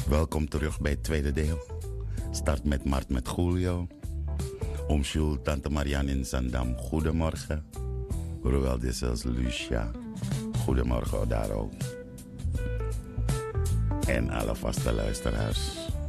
Welkom terug bij het tweede deel. Start met Mart met Julio. Oom Jules, Tante Marianne in Zandam, goedemorgen. Roel Dissels, Lucia, goedemorgen daar ook. En alle vaste luisteraars,